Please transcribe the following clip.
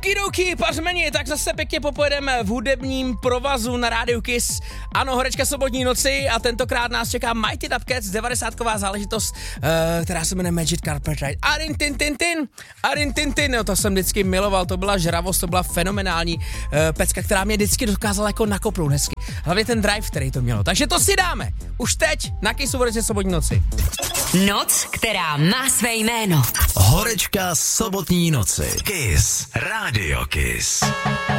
Okidoki, pařmeni, tak zase pěkně popojedeme v hudebním provazu na rádiu Kiss. Ano, horečka sobotní noci a tentokrát nás čeká Mighty Dub Cats, 90ková záležitost, která se jmenuje Magic Carpet Ride. Arin Tintin, jo, to jsem vždycky miloval, to byla žravost, to byla fenomenální pecka, která mě vždycky dokázala jako nakopnout hezky. Hlavně ten drive, který to mělo. Takže to si dáme už teď na Kissu horečce sobotní noci. Noc, která má své jméno. Horečka sobotní noci. Kiss. Radio Kiss.